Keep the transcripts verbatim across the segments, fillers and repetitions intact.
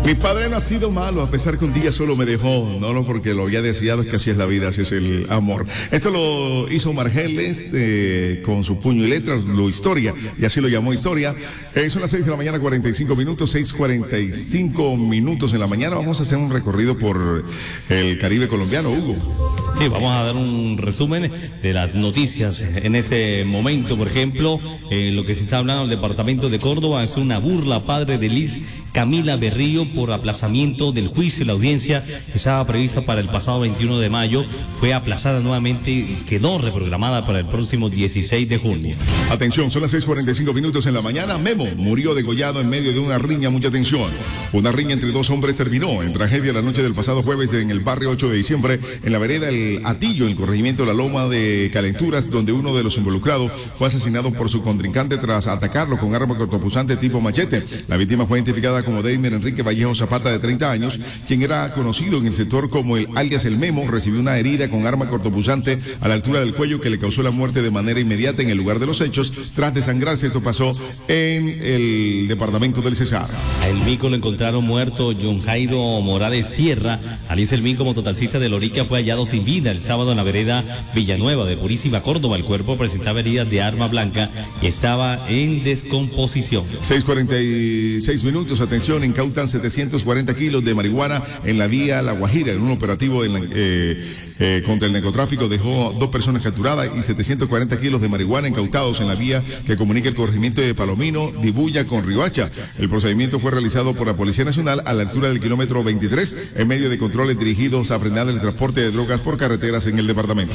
Mi padre no ha sido malo, a pesar que un día solo me dejó, no, no porque lo había deseado, es que así es la vida, así es el amor. Esto lo hizo Margeles eh, con su puño y letras, lo Historia, y así lo llamó Historia. Eh, son las seis de la mañana, cuarenta y cinco minutos, seis cuarenta y cinco minutos en la mañana. Vamos a hacer un recorrido por el Caribe colombiano, Hugo. Sí, vamos a dar un resumen de las noticias en ese momento. Por ejemplo, eh, lo que se está hablando en el departamento de Córdoba es una burla a padre de Liz Camila Berrío por aplazamiento del juicio. La audiencia que estaba prevista para el pasado veintiuno de mayo fue aplazada nuevamente y quedó reprogramada para el próximo dieciséis de junio. Atención, son las seis cuarenta y cinco minutos en la mañana. Memo murió degollado en medio de una riña. Mucha atención. Una riña entre dos hombres terminó en tragedia la noche del pasado jueves en el barrio ocho de diciembre, en la vereda El Atillo, en el corregimiento de la Loma de Calenturas, donde uno de los involucrados fue asesinado por su contrincante tras atacarlo con arma cortopunzante tipo machete. La víctima fue identificada como Deimer Enrique Vallejo Zapata, de treinta años, quien era conocido en el sector como el alias El Memo. Recibió una herida con arma cortopunzante a la altura del cuello que le causó la muerte de manera inmediata en el lugar de los hechos, tras desangrarse. Esto pasó en el departamento del Cesar. A El Mico lo encontraron muerto. John Jairo Morales Sierra, alias El Mico, mototaxista de Lorica, fue hallado sin vida el sábado en la vereda Villanueva de Purísima, Córdoba. El cuerpo presentaba heridas de arma blanca y estaba en descomposición. seis cuarenta y seis minutos, atención, incautan setecientos cuarenta kilos de marihuana en la vía La Guajira. En un operativo en la, eh, eh, contra el narcotráfico dejó dos personas capturadas y setecientos cuarenta kilos de marihuana incautados en la vía que comunica el corregimiento de Palomino, Dibuya con Riohacha. El procedimiento fue realizado por la Policía Nacional a la altura del kilómetro veintitrés en medio de controles dirigidos a frenar el transporte de drogas por carreteras en el departamento.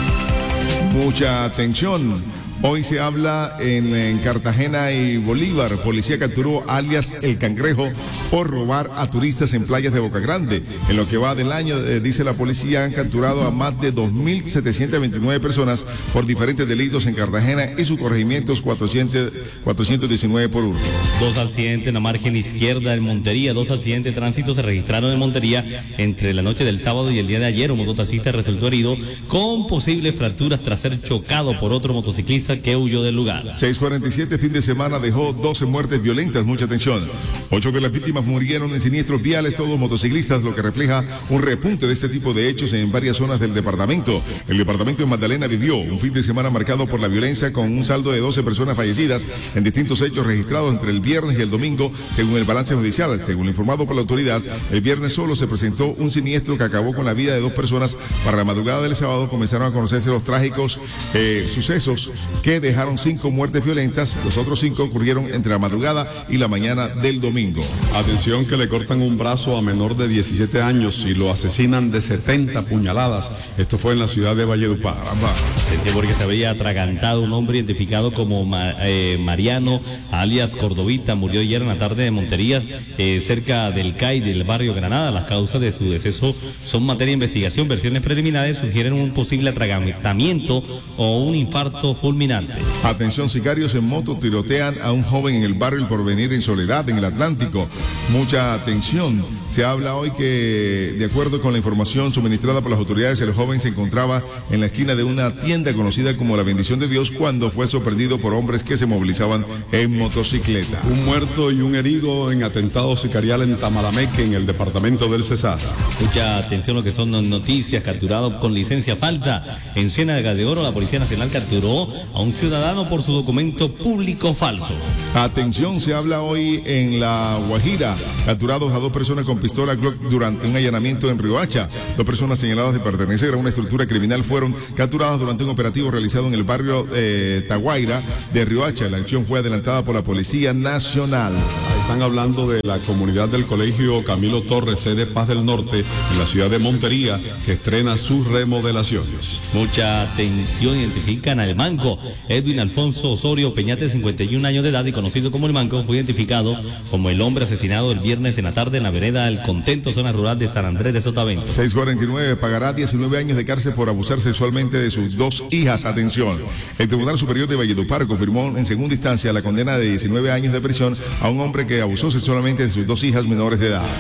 Mucha atención. Hoy se habla en, en Cartagena y Bolívar. Policía capturó alias El Cangrejo por robar a turistas en playas de Boca Grande. En lo que va del año, eh, dice la policía, han capturado a más de dos mil setecientos veintinueve personas por diferentes delitos en Cartagena y sus corregimientos cuatrocientos, cuatrocientos diecinueve por hurto. Dos accidentes en la margen izquierda en Montería. Dos accidentes de tránsito se registraron en Montería entre la noche del sábado y el día de ayer. Un mototaxista resultó herido con posibles fracturas tras ser chocado por otro motociclista que huyó del lugar. seis cuarenta y siete, fin de semana dejó doce muertes violentas. Mucha atención. Ocho de las víctimas murieron en siniestros viales, todos motociclistas, lo que refleja un repunte de este tipo de hechos en varias zonas del departamento. El departamento de Magdalena vivió un fin de semana marcado por la violencia, con un saldo de doce personas fallecidas en distintos hechos registrados entre el viernes y el domingo, según el balance judicial. Según lo informado por la autoridad, el viernes solo se presentó un siniestro que acabó con la vida de dos personas. Para la madrugada del sábado comenzaron a conocerse los trágicos eh, sucesos que dejaron cinco muertes violentas. Los otros cinco ocurrieron entre la madrugada y la mañana del domingo. Atención, que le cortan un brazo a menor de diecisiete años y lo asesinan de setenta puñaladas. Esto fue en la ciudad de Valledupar. Sí, porque se había atragantado un hombre identificado como Ma, eh, Mariano, alias Cordovita. Murió ayer en la tarde de Monterías, eh, cerca del C A I del barrio Granada. Las causas de su deceso son materia de investigación. Versiones preliminares sugieren un posible atragantamiento o un infarto fulminante. Atención, sicarios en moto tirotean a un joven en el barrio El Porvenir en Soledad, en el Atlántico. Mucha atención. Se habla hoy que, de acuerdo con la información suministrada por las autoridades, el joven se encontraba en la esquina de una tienda conocida como La Bendición de Dios cuando fue sorprendido por hombres que se movilizaban en motocicleta. Un muerto y un herido en atentado sicarial en Tamarameque, en el departamento del Cesar. Mucha atención, lo que son noticias. Capturado con licencia falta en Ciénaga de Oro, la Policía Nacional capturó a un ciudadano por su documento público falso. Atención, se habla hoy en La Guajira. Capturados a dos personas con pistola Glock durante un allanamiento en Riohacha. Dos personas señaladas de pertenecer a una estructura criminal fueron capturadas durante un operativo realizado en el barrio eh, Taguaira de Riohacha. La acción fue adelantada por la Policía Nacional. Están hablando de la comunidad del Colegio Camilo Torres, sede Paz del Norte, en la ciudad de Montería, que estrena sus remodelaciones. Mucha atención, identifican al Manco. Edwin Alfonso Osorio Peñate, cincuenta y un años de edad y conocido como el Manco, fue identificado como el hombre asesinado el viernes en la tarde en la vereda El Contento, zona rural de San Andrés de Sotavento. seis cuarenta y nueve, pagará diecinueve años de cárcel por abusar sexualmente de sus dos hijas. Atención, el Tribunal Superior de Valledupar confirmó en segunda instancia la condena de diecinueve años de prisión a un hombre que abusó sexualmente de sus dos hijas menores de edad.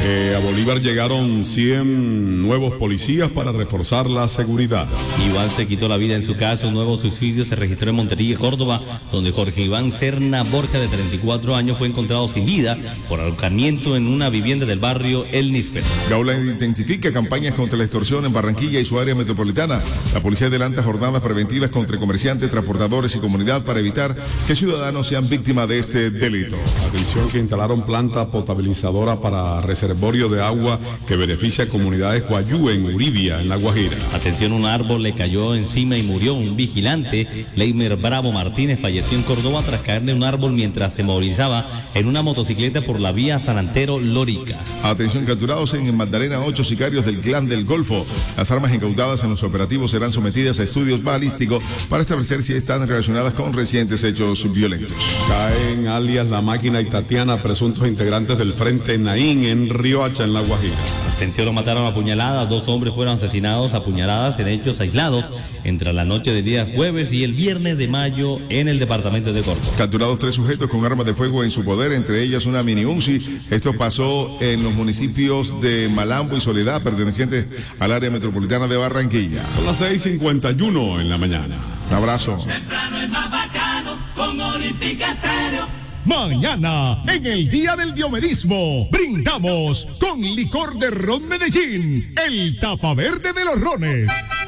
Eh, a Bolívar llegaron cien nuevos policías para reforzar la seguridad. Iván se quitó la vida en su casa. Un nuevo suicidio se registró en Montería, Córdoba, donde Jorge Iván Serna Borja, de treinta y cuatro años, fue encontrado sin vida por ahorcamiento en una vivienda del barrio El Níspero. Gaula intensifica campañas contra la extorsión en Barranquilla y su área metropolitana. La policía adelanta jornadas preventivas contra comerciantes, transportadores y comunidad para evitar que ciudadanos sean víctimas de este delito. Atención, que instalaron planta potabilizadora para reservorio de agua que beneficia a comunidades Guayú en Uribia, en La Guajira. Atención, un árbol le cayó encima y murió un vigilante. Leimer Bravo Martínez falleció en Córdoba tras caerle un árbol mientras se movilizaba en una motocicleta por la vía San Antero Lórica. Atención, capturados en Magdalena ocho sicarios del Clan del Golfo. Las armas incautadas en los operativos serán sometidas a estudios balísticos para establecer si están relacionadas con recientes hechos violentos. Caen alias La Máquina y Tatiana, presuntos integrantes del Frente Naín en Riohacha, en La Guajira. Atención, lo mataron a puñaladas. Dos hombres fueron asesinados a puñaladas en hechos aislados entre la noche del día jueves y el viernes de mayo en el departamento de Córdoba. Capturados tres sujetos con armas de fuego en su poder, entre ellas una mini UNCI. Esto pasó en los municipios de Malambo y Soledad, pertenecientes al área metropolitana de Barranquilla. Son las seis cincuenta y uno en la mañana. Un abrazo. Temprano es más bacano con Olímpica Estéreo. Mañana, en el Día del Diomedismo, brindamos con licor de ron Medellín, el tapa verde de los rones.